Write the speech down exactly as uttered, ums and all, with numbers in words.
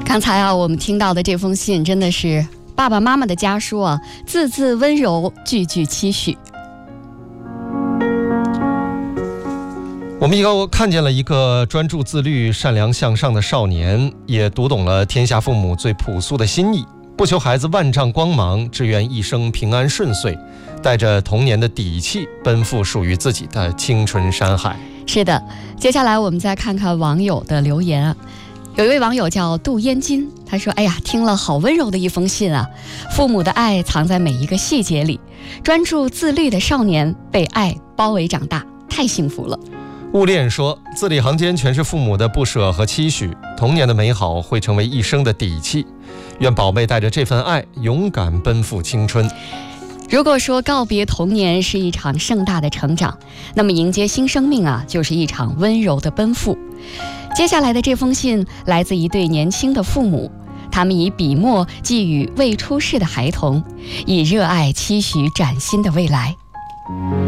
刚才啊，我们听到的这封信真的是爸爸妈妈的家书啊，字字温柔，句句期许。 我们又看见了一个专注自律、善良向上的少年，也读懂了天下父母最朴素的心意，不求孩子万丈光芒，只愿一生平安顺遂，带着童年的底气，奔赴属于自己的青春山海。 是的，接下来我们再看看网友的留言啊。有一位网友叫杜烟金，他说：“哎呀，听了好温柔的一封信啊！父母的爱藏在每一个细节里，专注自律的少年被爱包围长大，太幸福了。” 悟练说：“字里行间全是父母的不舍和期许，童年的美好会成为一生的底气。愿宝贝带着这份爱，勇敢奔赴青春。” 如果说告别童年是一场盛大的成长，那么迎接新生命啊，就是一场温柔的奔赴。接下来的这封信来自一对年轻的父母，他们以笔墨寄予未出世的孩童，以热爱期许崭新的未来。